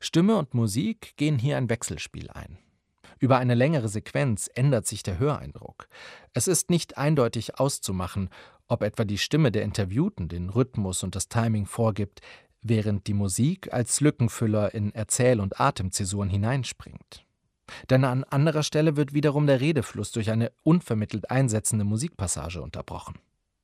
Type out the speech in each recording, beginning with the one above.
Stimme und Musik gehen hier ein Wechselspiel ein. Über eine längere Sequenz ändert sich der Höreindruck. Es ist nicht eindeutig auszumachen, ob etwa die Stimme der Interviewten den Rhythmus und das Timing vorgibt, während die Musik als Lückenfüller in Erzähl- und Atemzäsuren hineinspringt. Denn an anderer Stelle wird wiederum der Redefluss durch eine unvermittelt einsetzende Musikpassage unterbrochen.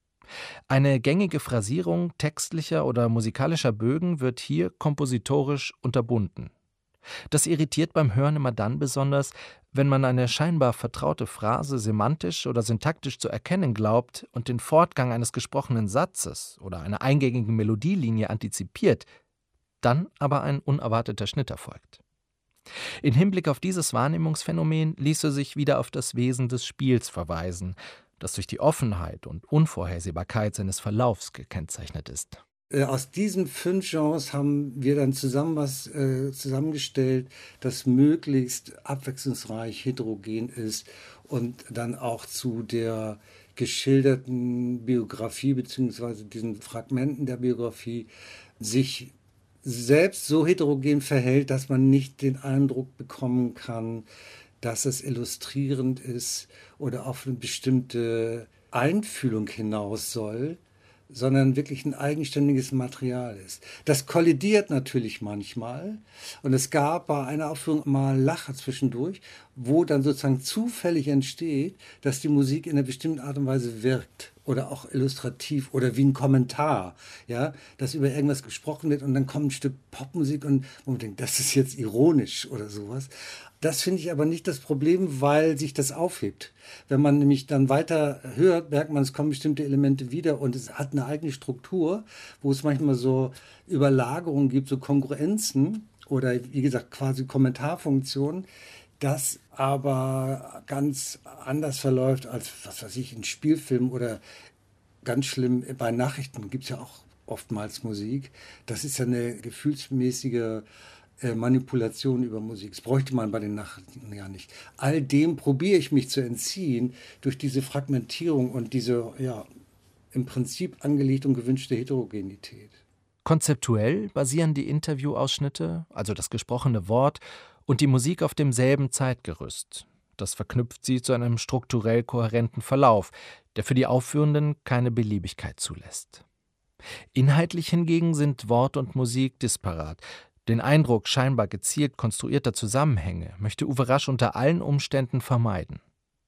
Eine gängige Phrasierung textlicher oder musikalischer Bögen wird hier kompositorisch unterbunden. Das irritiert beim Hören immer dann besonders, wenn man eine scheinbar vertraute Phrase semantisch oder syntaktisch zu erkennen glaubt und den Fortgang eines gesprochenen Satzes oder einer eingängigen Melodielinie antizipiert, dann aber ein unerwarteter Schnitt erfolgt. In Hinblick auf dieses Wahrnehmungsphänomen ließe sich wieder auf das Wesen des Spiels verweisen, das durch die Offenheit und Unvorhersehbarkeit seines Verlaufs gekennzeichnet ist. Aus diesen 5 Genres haben wir dann zusammengestellt, das möglichst abwechslungsreich, heterogen ist und dann auch zu der geschilderten Biografie beziehungsweise diesen Fragmenten der Biografie sich selbst so heterogen verhält, dass man nicht den Eindruck bekommen kann, dass es illustrierend ist oder auf eine bestimmte Einfühlung hinaus soll, sondern wirklich ein eigenständiges Material ist. Das kollidiert natürlich manchmal und es gab bei einer Aufführung mal Lacher zwischendurch, wo dann sozusagen zufällig entsteht, dass die Musik in einer bestimmten Art und Weise wirkt oder auch illustrativ oder wie ein Kommentar, ja, dass über irgendwas gesprochen wird und dann kommt ein Stück Popmusik und man denkt, das ist jetzt ironisch oder sowas. Das finde ich aber nicht das Problem, weil sich das aufhebt. Wenn man nämlich dann weiter hört, merkt man, es kommen bestimmte Elemente wieder und es hat eine eigene Struktur, wo es manchmal so Überlagerungen gibt, so Kongruenzen oder wie gesagt quasi Kommentarfunktionen, das aber ganz anders verläuft als, was weiß ich, in Spielfilmen oder ganz schlimm bei Nachrichten gibt es ja auch oftmals Musik. Das ist ja eine gefühlsmäßige Manipulation über Musik. Das bräuchte man bei den Nachrichten ja nicht. All dem probiere ich mich zu entziehen durch diese Fragmentierung und diese, ja, im Prinzip angelegte und gewünschte Heterogenität. Konzeptuell basieren die Interviewausschnitte, also das gesprochene Wort, und die Musik auf demselben Zeitgerüst. Das verknüpft sie zu einem strukturell kohärenten Verlauf, der für die Aufführenden keine Beliebigkeit zulässt. Inhaltlich hingegen sind Wort und Musik disparat. Den Eindruck scheinbar gezielt konstruierter Zusammenhänge möchte Uwe Rasch unter allen Umständen vermeiden.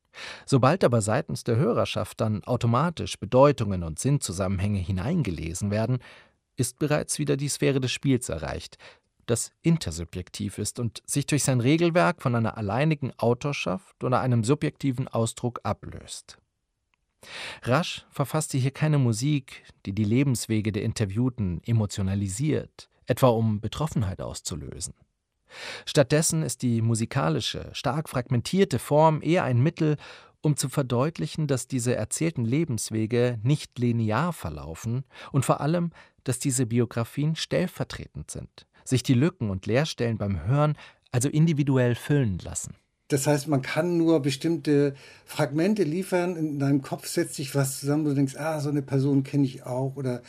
Sobald aber seitens der Hörerschaft dann automatisch Bedeutungen und Sinnzusammenhänge hineingelesen werden, ist bereits wieder die Sphäre des Spiels erreicht, das intersubjektiv ist und sich durch sein Regelwerk von einer alleinigen Autorschaft oder einem subjektiven Ausdruck ablöst. Rasch verfasste hier keine Musik, die die Lebenswege der Interviewten emotionalisiert, etwa um Betroffenheit auszulösen. Stattdessen ist die musikalische, stark fragmentierte Form eher ein Mittel, um zu verdeutlichen, dass diese erzählten Lebenswege nicht linear verlaufen und vor allem, dass diese Biografien stellvertretend sind, sich die Lücken und Leerstellen beim Hören also individuell füllen lassen. Das heißt, man kann nur bestimmte Fragmente liefern, in deinem Kopf setzt sich was zusammen, wo du denkst, so eine Person kenne ich auch oder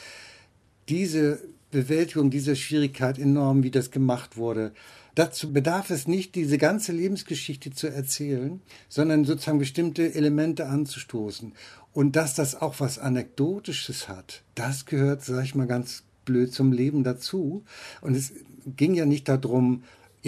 diese Bewältigung dieser Schwierigkeit enorm, wie das gemacht wurde. Dazu bedarf es nicht, diese ganze Lebensgeschichte zu erzählen, sondern sozusagen bestimmte Elemente anzustoßen. Und dass das auch was Anekdotisches hat, das gehört, sag ich mal ganz blöd, zum Leben dazu. Und es ging ja nicht darum,